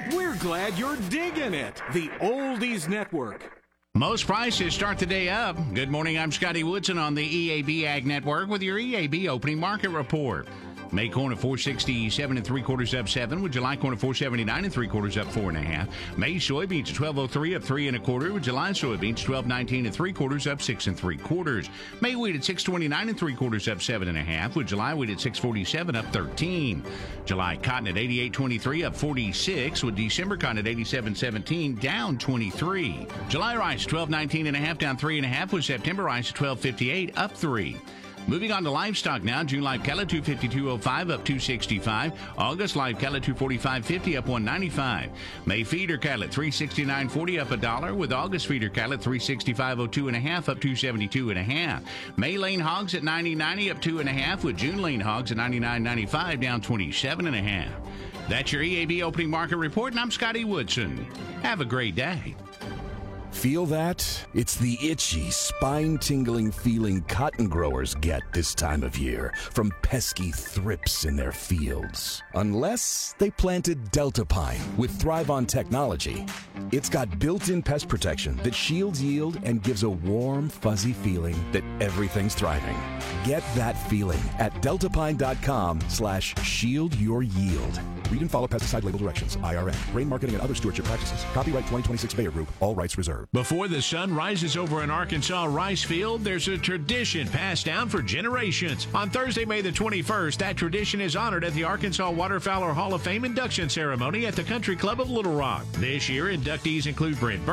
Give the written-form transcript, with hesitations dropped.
We're glad you're digging it. The Oldies Network. Most prices start the day up. Good morning, I'm Scotty Woodson on the EAB Ag Network with your EAB opening market report. May corn at 467 3/4 up 7, with July corn at 479 3/4 up 4.5. May soybeans at 1203 up 3 1/4, with July soybeans 1219 3/4 up 6 3/4. May wheat at 629 3/4 up 7.5, with July wheat at 647 up 13. July cotton at 88.23 up 46, with December cotton at 87.17 down 23. July rice 12.19 down 3.5, with September rice at 12.58 up 3. Moving on to livestock now. June live cattle 252.05 up 265. August live cattle 245.50 up 195. May feeder cattle at 369.40 up $1, with August feeder cattle at 365.02.5 up 272.5. May lean hogs at 90.90 up 2.5, with June lean hogs at 99.95 down 27.5. That's your EAB opening market report, and I'm Scotty Woodson. Have a great day. Feel that? It's the itchy, spine-tingling feeling cotton growers get this time of year from pesky thrips in their fields. Unless they planted Delta Pine with Thrive-On technology. It's got built-in pest protection that shields yield and gives a warm, fuzzy feeling that everything's thriving. Get that feeling at deltapine.com/shield-your-yield. Read and follow pesticide label directions. IRN. Grain marketing and other stewardship practices. Copyright 2026 Bayer Group. All rights reserved. Before the sun rises over an Arkansas rice field, there's a tradition passed down for generations. On Thursday, May the 21st, that tradition is honored at the Arkansas Waterfowler Hall of Fame induction ceremony at the Country Club of Little Rock. This year, inductees include Brent